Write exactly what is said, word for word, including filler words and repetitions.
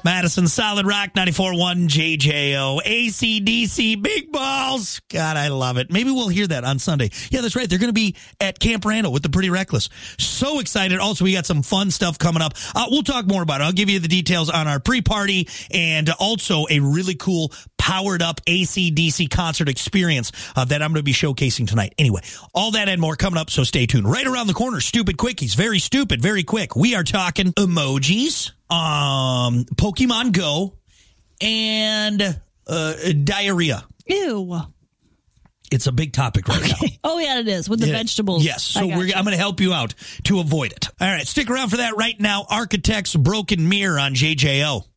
Madison, Solid Rock, ninety-four point one J J O. A C D C, big balls. God, I love it. Maybe we'll hear that on Sunday. Yeah, that's right. They're going to be at Camp Randall with the Pretty Reckless. So excited. Also, we got some fun stuff coming up. Uh, we'll talk more about it. I'll give you the details on our pre-party and also a really cool powered up A C D C concert experience uh, that I'm going to be showcasing tonight. Anyway, all that and more coming up, so stay tuned. Right around the corner, Stupid Quickies. Very stupid, very quick. We are talking emojis, um, Pokemon Go, and uh, diarrhea. Ew. It's a big topic right okay. now. Oh, yeah, it is, with the yeah. vegetables. Yes, so we're, I'm going to help you out to avoid it. All right, stick around for that right now. Architects Broken Mirror on J J O.